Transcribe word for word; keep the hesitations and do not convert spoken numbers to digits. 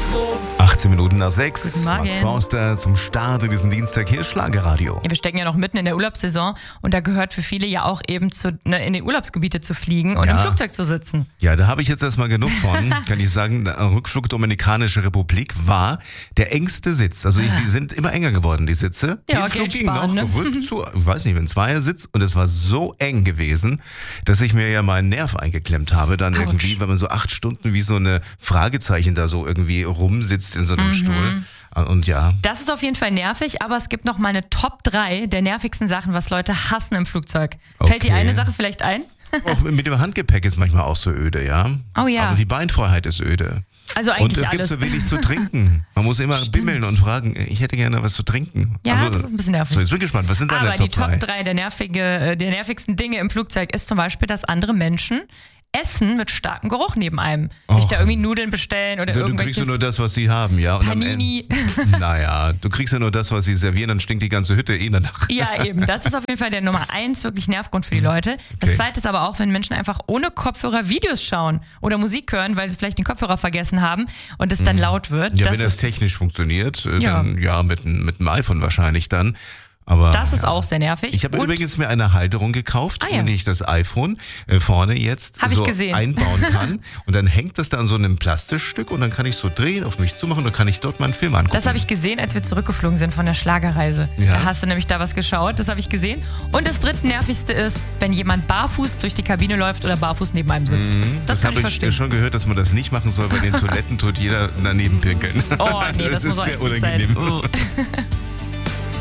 achtzehn Minuten nach sechs. Guten Morgen. Mark Forster zum Start in diesen Dienstag. Hier ist Schlagerradio. Ja, wir stecken ja noch mitten in der Urlaubssaison und da gehört für viele ja auch eben zu, ne, in die Urlaubsgebiete zu fliegen und Ja. im Flugzeug zu sitzen. Ja, da habe ich jetzt erstmal genug von. Kann ich sagen, der Rückflug Dominikanische Republik war der engste Sitz. Also ich, die sind immer enger geworden, die Sitze. Ja, Hinflug Geld ging sparen, noch ne? rück zu, ich weiß nicht, ein Zweiersitz und es war so eng gewesen, dass ich mir ja meinen Nerv eingeklemmt habe. Dann Autsch. irgendwie, wenn man so acht Stunden wie so eine Fragezeichen da so irgendwie rumsitzt in so einem Mhm. Stuhl. Und ja, Das ist auf jeden Fall nervig, aber es gibt noch mal eine Top drei der nervigsten Sachen, was Leute hassen im Flugzeug. Fällt dir Okay. eine Sache vielleicht ein? auch mit dem Handgepäck ist manchmal auch so öde, ja. Oh ja. Aber die Beinfreiheit ist öde. Also Und eigentlich es gibt alles. so wenig zu trinken. Man muss immer Stimmt. bimmeln und fragen, ich hätte gerne was zu trinken. Ja, also, das ist ein bisschen nervig. So, jetzt bin ich gespannt, was sind deine Aber die Top Top drei? drei der, nervige, äh, der nervigsten Dinge im Flugzeug ist zum Beispiel, dass andere Menschen essen mit starkem Geruch neben einem. Sich Och. da irgendwie Nudeln bestellen oder Du, du irgendwelches kriegst ja nur das, was sie haben, ja. Und am Panini. Ende- Naja, du kriegst ja nur das, was sie servieren, dann stinkt die ganze Hütte eh danach. Ja, eben. Das ist auf jeden Fall der Nummer eins wirklich Nervgrund für die Leute. Das Okay. zweite ist aber auch, wenn Menschen einfach ohne Kopfhörer Videos schauen oder Musik hören, weil sie vielleicht den Kopfhörer vergessen haben und es dann laut wird. Ja, das wenn das ist, technisch funktioniert, äh, Ja. dann ja, mit, n- mit dem iPhone wahrscheinlich dann. Aber das ist ja. auch sehr nervig. Ich habe Und- übrigens mir eine Halterung gekauft, Ah, ja. wo ich das iPhone äh, vorne jetzt Hab ich so gesehen. einbauen kann. Und dann hängt das da an so einem Plastikstück und dann kann ich so drehen, auf mich zumachen und dann kann ich dort meinen Film angucken. Das habe ich gesehen, als wir zurückgeflogen sind von der Schlagerreise. Ja. Da hast du nämlich da was geschaut, das habe ich gesehen. Und das dritte nervigste ist, wenn jemand barfuß durch die Kabine läuft oder barfuß neben einem sitzt. Das, kann habe ich verstehen. schon gehört, dass man das nicht machen soll, bei den Toiletten tut jeder daneben pinkeln. Oh nee, das, das muss ist auch sehr echt nicht sein. unangenehm. Oh.